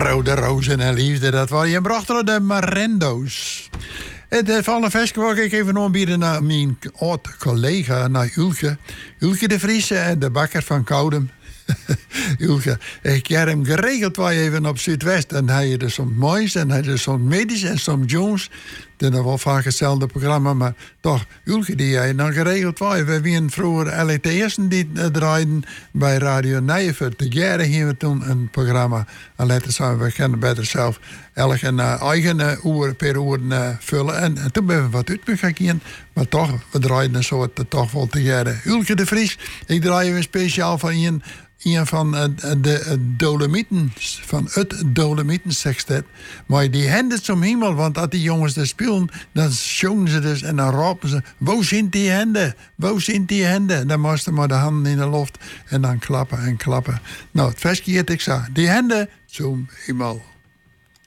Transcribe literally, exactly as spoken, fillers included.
Rode rozen en liefde, dat was je bracht de Marendo's. Het van de festje wil ik even aanbieden naar mijn oud collega, naar Ulke. Ulke de Vriese, de bakker van Koudem. Ulke, ik heb hem geregeld waar je even op Zuidwest. En hij is soms moois en hij is soms medisch en soms jongs. Dat is wel vaak hetzelfde programma, maar toch, Ulke die jij dan geregeld waar. We hebben vroeger L E T S'en die uh, draaiden bij Radio Nijver. De jaren hier we toen een programma. En later zijn we kennen beter zelf elke uh, eigen uh, uur per uur uh, vullen. En, en toen ben we wat uit gaan gaan. Maar toch, we draaien een soort uh, toch wel te jaren. Ulke de Vries, ik draai weer speciaal van een. Een van uh, de uh, Dolomieten, van het Dolomieten sextet. Maar die henden om hemel, want als die jongens daar spelen, dan zongen ze dus en dan roepen ze: waar zijn die henden? Waar zijn die henden? Dan moesten maar de handen in de lucht en dan klappen en klappen. Nou, het versje ik zo. Die henden zum hemel.